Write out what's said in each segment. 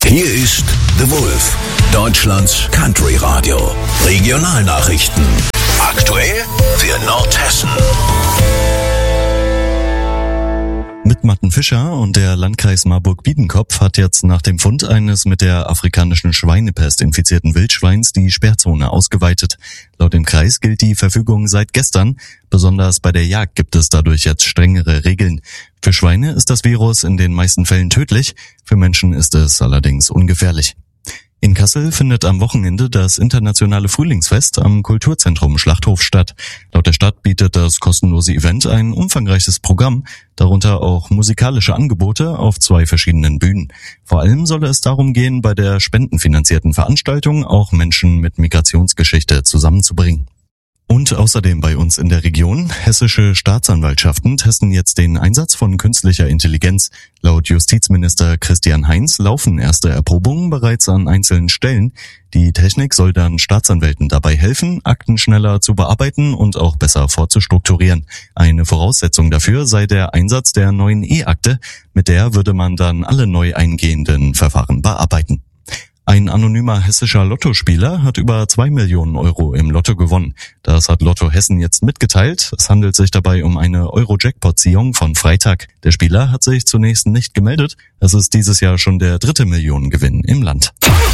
Hier ist The Wolf, Deutschlands Country Radio. Regionalnachrichten. Aktuell für Nordhessen. Mit Matten Fischer und der Landkreis Marburg-Biedenkopf hat jetzt nach dem Fund eines mit der afrikanischen Schweinepest infizierten Wildschweins die Sperrzone ausgeweitet. Laut dem Kreis gilt die Verfügung seit gestern. Besonders bei der Jagd gibt es dadurch jetzt strengere Regeln. Für Schweine ist das Virus in den meisten Fällen tödlich, für Menschen ist es allerdings ungefährlich. In Kassel findet am Wochenende das internationale Frühlingsfest am Kulturzentrum Schlachthof statt. Laut der Stadt bietet das kostenlose Event ein umfangreiches Programm, darunter auch musikalische Angebote auf 2 verschiedenen Bühnen. Vor allem solle es darum gehen, bei der spendenfinanzierten Veranstaltung auch Menschen mit Migrationsgeschichte zusammenzubringen. Und außerdem bei uns in der Region, hessische Staatsanwaltschaften testen jetzt den Einsatz von künstlicher Intelligenz. Laut Justizminister Christian Heinz laufen erste Erprobungen bereits an einzelnen Stellen. Die Technik soll dann Staatsanwälten dabei helfen, Akten schneller zu bearbeiten und auch besser vorzustrukturieren. Eine Voraussetzung dafür sei der Einsatz der neuen E-Akte. Mit der würde man dann alle neu eingehenden Verfahren bearbeiten. Ein anonymer hessischer Lottospieler hat über 2 Millionen Euro im Lotto gewonnen. Das hat Lotto Hessen jetzt mitgeteilt. Es handelt sich dabei um eine Euro-Jackpot-Ziehung von Freitag. Der Spieler hat sich zunächst nicht gemeldet. Es ist dieses Jahr schon der 3. Millionengewinn im Land.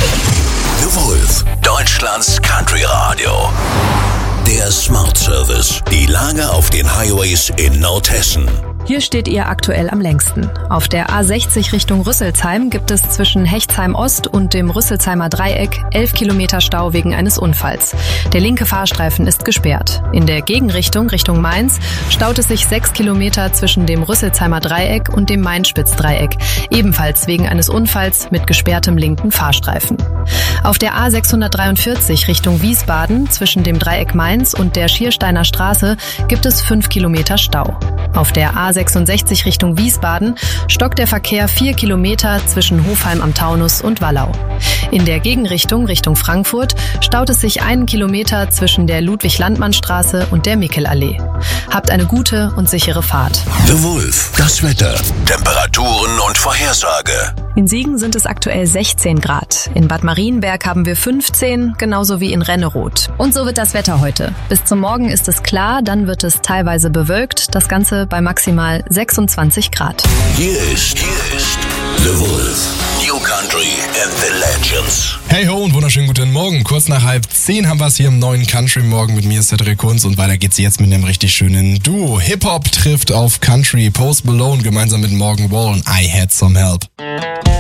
The Wolf, Deutschlands Country Radio. Der Smart Service. Die Lage auf den Highways in Nordhessen. Hier steht ihr aktuell am längsten. Auf der A60 Richtung Rüsselsheim gibt es zwischen Hechtsheim Ost und dem Rüsselsheimer Dreieck 11 Kilometer Stau wegen eines Unfalls. Der linke Fahrstreifen ist gesperrt. In der Gegenrichtung, Richtung Mainz, staut es sich 6 Kilometer zwischen dem Rüsselsheimer Dreieck und dem Main-Spitz-Dreieck, ebenfalls wegen eines Unfalls mit gesperrtem linken Fahrstreifen. Auf der A643 Richtung Wiesbaden zwischen dem Dreieck Mainz und der Schiersteiner Straße gibt es 5 Kilometer Stau. Auf der A66 Richtung Wiesbaden stockt der Verkehr 4 Kilometer zwischen Hofheim am Taunus und Wallau. In der Gegenrichtung Richtung Frankfurt staut es sich 1 Kilometer zwischen der Ludwig-Landmann-Straße und der Mickelallee. Habt eine gute und sichere Fahrt. The Wolf, das Wetter, Temperaturen und Vorhersage. In Siegen sind es aktuell 16 Grad. In Bad Marienberg haben wir 15, genauso wie in Renneroth. Und so wird das Wetter heute. Bis zum Morgen ist es klar, dann wird es teilweise bewölkt. Das Ganze bei maximal 26 Grad. Hier ist The Wolf. New Country and the Legends. Hey ho und wunderschönen guten Morgen. Kurz nach 9:30 haben wir es hier im neuen Country Morgen. Mit mir ist Cedric Kunz und weiter geht's jetzt mit einem richtig schönen Duo. Hip-Hop trifft auf Country. Post Malone gemeinsam mit Morgan Wallen. I Had Some Help.